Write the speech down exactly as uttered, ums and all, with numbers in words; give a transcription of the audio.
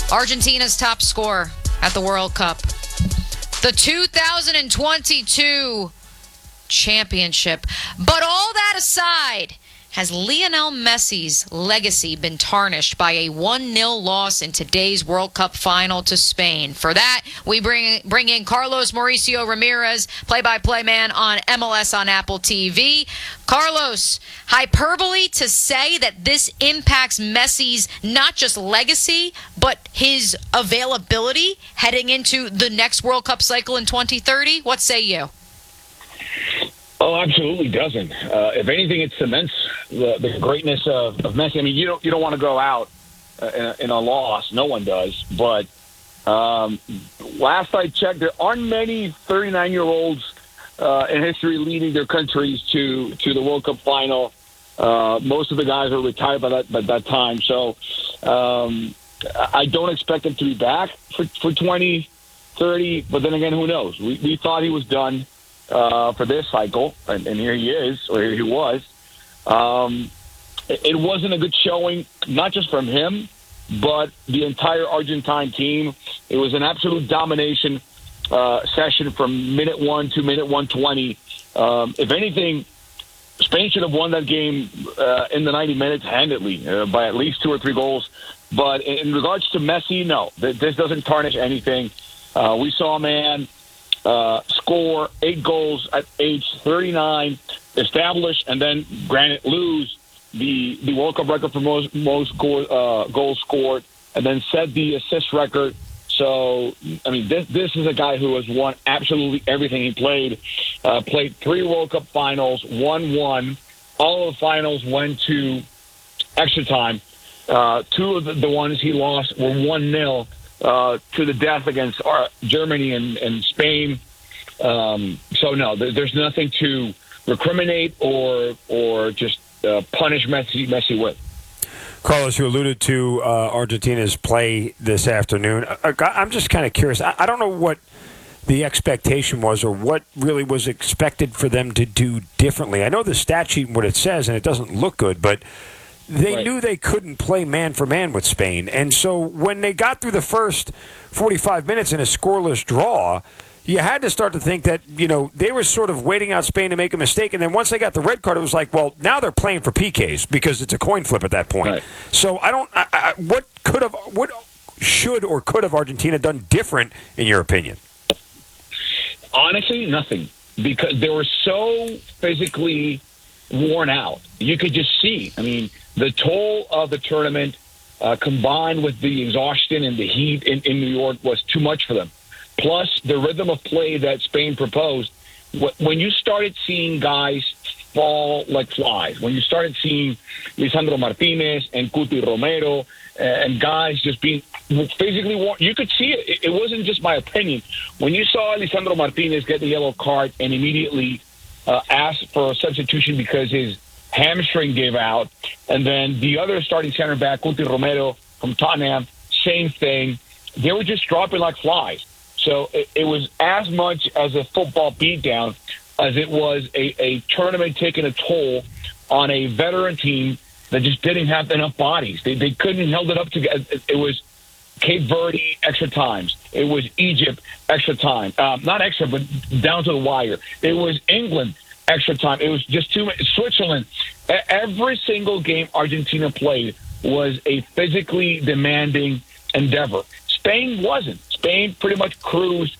Argentina's top scorer at the World Cup. The two thousand twenty-two championship. But all that aside, has Lionel Messi's legacy been tarnished by a one nil loss in today's World Cup final to Spain? For that, we bring bring in Carlos Mauricio Ramirez, play-by-play man on M L S on Apple T V. Carlos, hyperbole to say that this impacts Messi's not just legacy, but his availability heading into the next World Cup cycle in twenty thirty? What say you? Oh, absolutely doesn't. Uh, if anything, it cements the, the greatness of, of Messi. I mean, you don't you don't want to go out uh, in, a, in a loss. No one does. But um, last I checked, there aren't many thirty-nine-year-olds uh, in history leading their countries to, to the World Cup final. Uh, most of the guys are retired by that by that time. So um, I don't expect him to be back for, for twenty thirty. But then again, who knows? We, we thought he was done Uh, for this cycle, and, and here he is, or here he was. Um, it, it wasn't a good showing, not just from him, but the entire Argentine team. It was an absolute domination uh, session from minute one to minute one twenty. Um, if anything, Spain should have won that game uh, in the ninety minutes handedly uh, by at least two or three goals. But in, in regards to Messi, no, th- this doesn't tarnish anything. Uh, we saw a man Uh, score eight goals at age thirty-nine, establish, and then, granted, lose the, the World Cup record for most most score, uh, goals scored, and then set the assist record. So, I mean, this this is a guy who has won absolutely everything he played. Uh, played three World Cup finals, won one. All of the finals went to extra time. Uh, two of the, the ones he lost were one nil. Uh, to the death against uh, Germany and, and Spain. Um, so, no, th- there's nothing to recriminate or or just uh, punish Messi, Messi with. Carlos, you alluded to uh, Argentina's play this afternoon. Uh, I'm just kind of curious. I, I don't know what the expectation was or what really was expected for them to do differently. I know the stat sheet and what it says, and it doesn't look good, but they right. knew they couldn't play man-for-man with Spain. And so when they got through the first forty-five minutes in a scoreless draw, you had to start to think that, you know, they were sort of waiting out Spain to make a mistake. And then once they got the red card, it was like, well, now they're playing for P Ks because it's a coin flip at that point. Right. So I don't I, I, – what could have – what should or could have Argentina done different, in your opinion? Honestly, nothing. Because they were so physically worn out. You could just see. I mean – the toll of the tournament, uh, combined with the exhaustion and the heat in, in New York, was too much for them. Plus, the rhythm of play that Spain proposed, when you started seeing guys fall like flies, when you started seeing Lisandro Martinez and Cuti Romero and guys just being physically worn, you could see it. It wasn't just my opinion. When you saw Lisandro Martinez get the yellow card and immediately uh, ask for a substitution because his hamstring gave out, and then the other starting center back, Cuti Romero from Tottenham, same thing. They were just dropping like flies. So it, it was as much as a football beatdown as it was a, a tournament taking a toll on a veteran team that just didn't have enough bodies. They, they couldn't held it up together. It, it was Cape Verde extra times. It was Egypt extra time. Um, not extra, but down to the wire. It was England extra time. It was just too much. Switzerland. Every single game Argentina played was a physically demanding endeavor. Spain wasn't. Spain pretty much cruised